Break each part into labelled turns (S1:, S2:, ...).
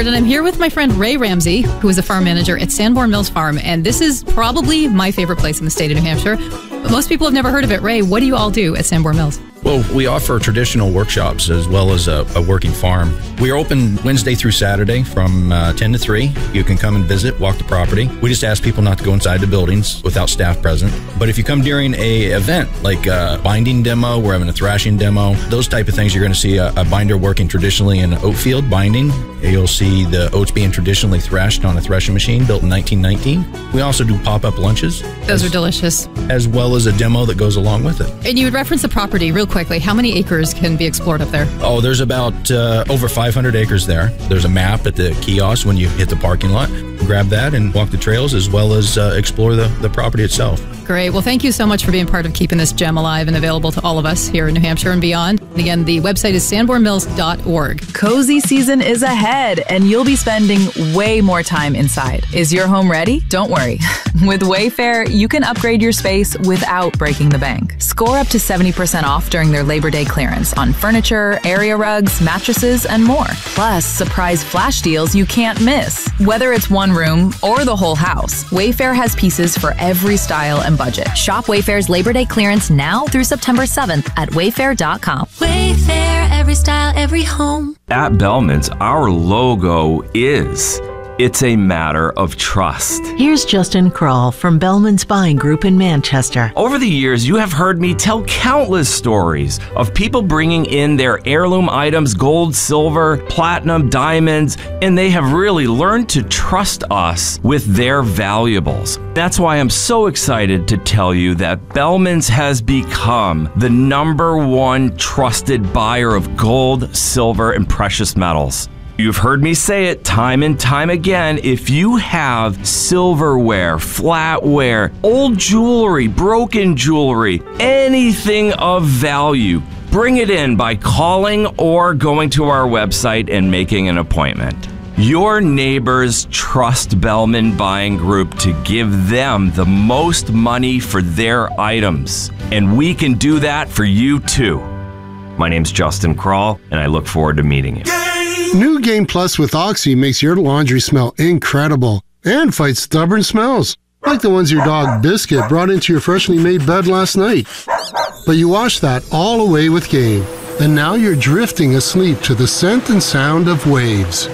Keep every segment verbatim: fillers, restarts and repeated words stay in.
S1: Kurt, and I'm here with my friend Ray Ramsey, who is a farm manager at Sanborn Mills Farm, and this is probably my favorite place in the state of New Hampshire. But most people have never heard of it. Ray, what do you all do at Sanborn Mills?
S2: Well, we offer traditional workshops as well as a, a working farm. We are open Wednesday through Saturday from uh, ten to three. You can come and visit, walk the property. We just ask people not to go inside the buildings without staff present. But if you come during a event like a binding demo, we're having a thrashing demo, those type of things, you're going to see a, a binder working traditionally in an oat field binding. You'll see the oats being traditionally thrashed on a threshing machine built in nineteen nineteen. We also do pop-up lunches.
S1: Those
S2: as,
S1: are delicious.
S2: As well as a demo that goes along with it.
S1: And you would reference the property real quickly. How many acres can be explored up there?
S2: Oh, there's about uh, over five hundred acres there. There's a map at the kiosk when you hit the parking lot. Grab that and walk the trails as well as uh, explore the, the property itself.
S1: Great. Well, thank you so much for being part of keeping this gem alive and available to all of us here in New Hampshire and beyond. And again, the website is sanborn mills dot org.
S3: Cozy season is ahead, and you'll be spending way more time inside. Is your home ready? Don't worry. With Wayfair, you can upgrade your space without breaking the bank. Score up to seventy percent off during their Labor Day clearance on furniture, area rugs, mattresses, and more. Plus, surprise flash deals you can't miss. Whether it's one room or the whole house, Wayfair has pieces for every style and budget.
S4: Shop Wayfair's Labor Day clearance now through September seventh at wayfair dot com.
S5: Wayfair, every style, every home.
S6: At Bellman's, our logo is... it's a matter of trust.
S7: Here's Justin Kroll from Bellman's Buying Group in Manchester.
S6: Over the years, you have heard me tell countless stories of people bringing in their heirloom items, gold, silver, platinum, diamonds, and they have really learned to trust us with their valuables. That's why I'm so excited to tell you that Bellman's has become the number one trusted buyer of gold, silver, and precious metals. You've heard me say it time and time again. If you have silverware, flatware, old jewelry, broken jewelry, anything of value, bring it in by calling or going to our website and making an appointment. Your neighbors trust Bellman Buying Group to give them the most money for their items, and we can do that for you too. My name's Justin Kroll, and I look forward to meeting you.
S8: New Game Plus with Oxy makes your laundry smell incredible and fights stubborn smells, like the ones your dog Biscuit brought into your freshly made bed last night. But you wash that all away with Game, and now you're drifting asleep to the scent and sound of waves.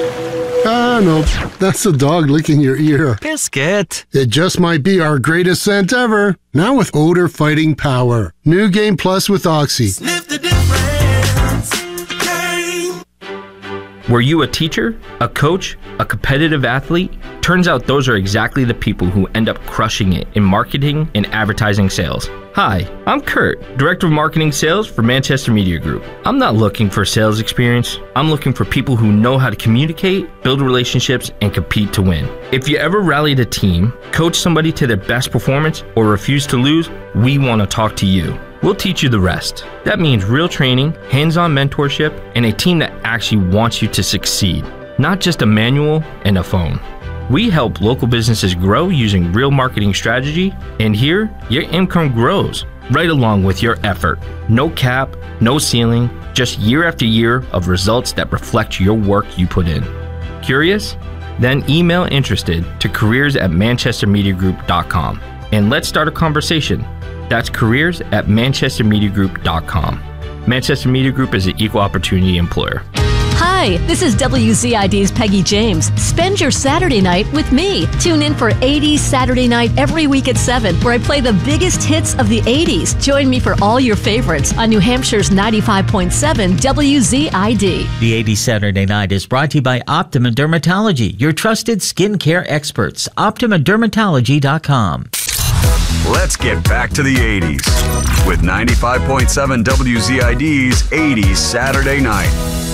S8: Ah, no, that's the dog licking your ear.
S6: Biscuit!
S8: It just might be our greatest scent ever, now with odor-fighting power. New Game Plus with Oxy.
S9: Sniff the difference. Game.
S10: Were you a teacher, a coach, a competitive athlete? Turns out those are exactly the people who end up crushing it in marketing and advertising sales. Hi, I'm Kurt, Director of Marketing Sales for Manchester Media Group. I'm not looking for sales experience. I'm looking for people who know how to communicate, build relationships, and compete to win. If you ever rallied a team, coached somebody to their best performance, or refused to lose, we want to talk to you. We'll teach you the rest. That means real training, hands-on mentorship, and a team that actually wants you to succeed, not just a manual and a phone. We help local businesses grow using real marketing strategy, and here, your income grows right along with your effort. No cap, no ceiling, just year after year of results that reflect your work you put in. Curious? Then email interested to careers at manchester media group dot com, and let's start a conversation. That's careers at manchester media group dot com. Manchester Media Group is an equal opportunity employer.
S4: Hi, this is W Z I D's Peggy James. Spend your Saturday night with me. Tune in for eighties Saturday Night every week at seven, where I play the biggest hits of the eighties. Join me for all your favorites on New Hampshire's ninety-five point seven W Z I D.
S11: The eighties Saturday Night is brought to you by Optima Dermatology, your trusted skincare experts. optima dermatology dot com.
S12: Let's get back to the eighties with ninety-five point seven W Z I D's eighties Saturday Night.